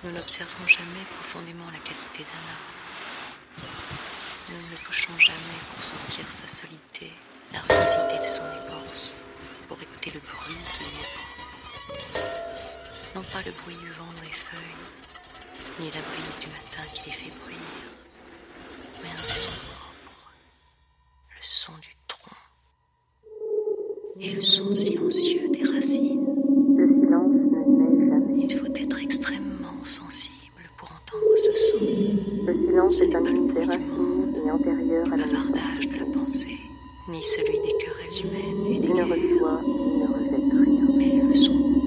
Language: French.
Nous n'observons jamais profondément la qualité d'un arbre. Nous ne le touchons jamais pour sentir sa solidité, l'harmonisité de son écorce, pour écouter le bruit qu'il éprend. Non pas le bruit du vent dans les feuilles, ni la brise du matin qui les fait bruire, mais un son propre, le son du tronc et le son silencieux des racines. Le silence ne naît jamais. Il faut être extrêmement sensible pour entendre ce son. Le silence Ce est n'est un pas le univers bruit du infini monde, et antérieur le à la bavardage de la pensée, ni celui des querelles humaines et des Il ne guerres, reçoit, il ne rejette rien. mais le son